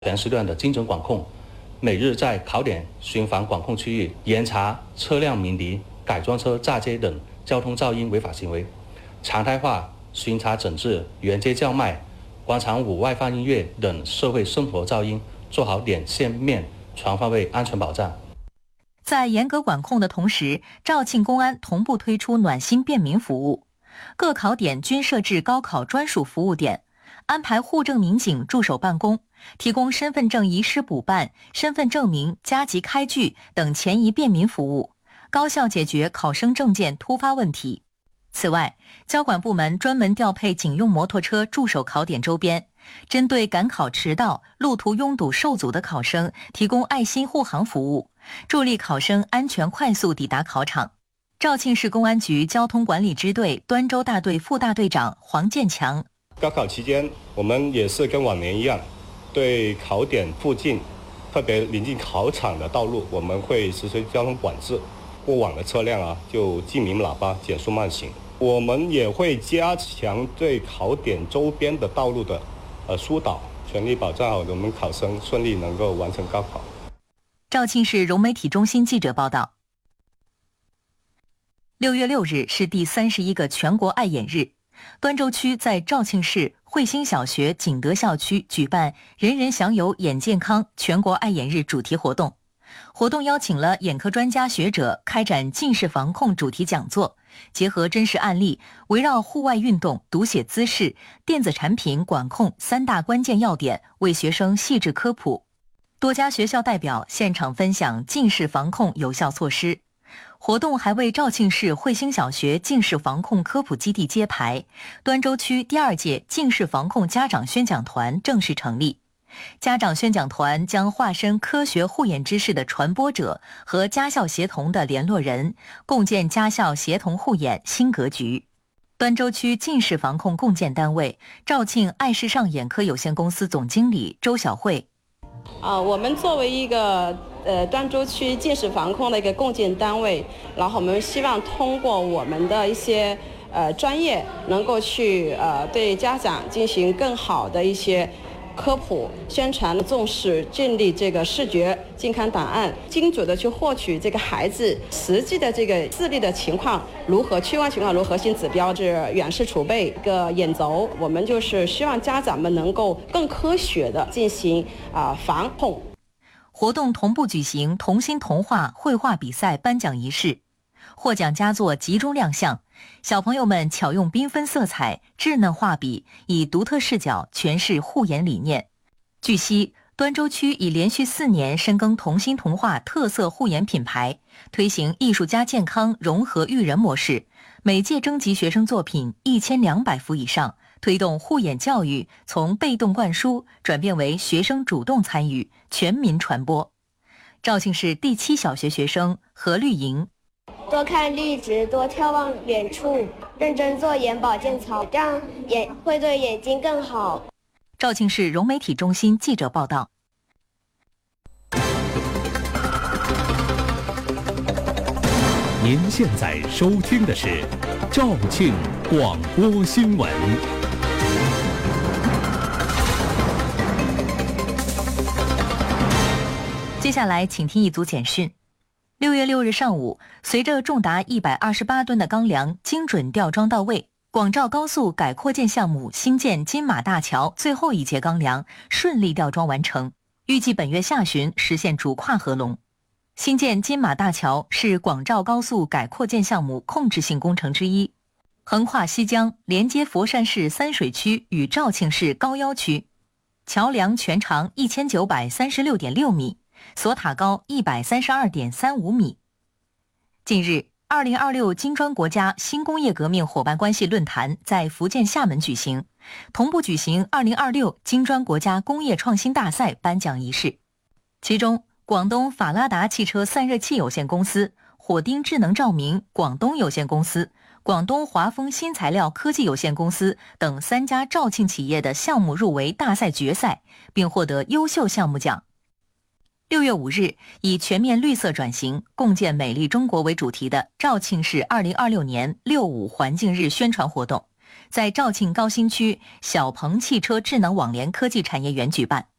全时段的精准管控，每日在考点巡防管控区域严查车辆鸣笛、改装车炸街等交通噪音违法行为，常态化巡查整治沿街叫卖、广场舞外放音乐等社会生活噪音，做好点线面全方位安全保障。 在严格管控的同时，肇庆公安同步推出暖心便民服务，各考点均设置高考专属服务点，安排户政民警驻守办公，提供身份证遗失补办、身份证明加急开具等前移便民服务，高效解决考生证件突发问题。此外，交管部门专门调配警用摩托车驻守考点周边，针对赶考迟到、路途拥堵受阻的考生提供爱心护航服务，助力考生安全快速抵达考场。肇庆市公安局交通管理支队端州大队副大队长黄建强： 高考期间，我们也是跟往年一样，对考点附近，特别临近考场的道路，我们会实施交通管制。过往的车辆就记鸣喇叭，减速慢行。我们也会加强对考点周边的道路的疏导，全力保障好我们考生顺利能够完成高考。 肇庆市融媒体中心记者报道，6月6日是第31个全国爱眼日，端州区在肇庆市汇兴小学景德校区举办人人享有眼健康全国爱眼日主题活动。活动邀请了眼科专家学者开展近视防控主题讲座，结合真实案例，围绕户外运动、读写姿势、电子产品管控3大关键要点，为学生细致科普。多家学校代表现场分享近视防控有效措施。活动还为肇庆市汇兴小学近视防控科普基地揭牌，端州区第2届近视防控家长宣讲团正式成立。家长宣讲团将化身科学护眼知识的传播者和家校协同的联络人，共建家校协同护眼新格局。端州区近视防控共建单位肇庆爱视上眼科有限公司总经理周小慧： 我们作为一个端州区近视防控的一个共建单位，然后我们希望通过我们的一些专业，能够去对家长进行更好的一些科普宣传，重视建立这个视觉健康档案，精准的去获取这个孩子实际的这个视力的情况如何，屈光情况如何，核心指标是远视储备一个眼轴。我们就是希望家长们能够更科学的进行防控。 活动同步举行童心童话绘画比赛颁奖仪式，获奖佳作集中亮相，小朋友们巧用缤纷色彩、稚嫩画笔，以独特视角诠释护眼理念。据悉，端州区已连续4年深耕童心童话特色护眼品牌，推行艺术加健康融合育人模式，每届征集学生作品1200幅以上，推动护眼教育从被动灌输转变为学生主动参与，全民传播。肇庆市第7小学学生何绿莹： 多看绿植，多眺望远处，认真做眼保健操，这样会对眼睛更好。 肇庆市融媒体中心记者报道。 您现在收听的是肇庆广播新闻。 接下来请听一组简讯。6月6日上午，随着重达128吨的钢梁精准吊装到位，广肇高速改扩建项目新建金马大桥最后一节钢梁顺利吊装完成，预计本月下旬实现主跨合龙。新建金马大桥是广肇高速改扩建项目控制性工程之一，横跨西江，连接佛山市三水区与肇庆市高腰区。桥梁全长1936.6米，索塔高132.35米。近日，2026金砖国家新工业革命伙伴关系论坛在福建厦门举行，同步举行2026金砖国家工业创新大赛颁奖仪式。其中，广东法拉达汽车散热器有限公司、火丁智能照明广东有限公司、广东华丰新材料科技有限公司等3家肇庆企业的项目入围大赛决赛，并获得优秀项目奖。6月5日，以全面绿色转型，共建美丽中国为主题的肇庆市2026年6·5环境日宣传活动，在肇庆高新区小鹏汽车智能网联科技产业园举办。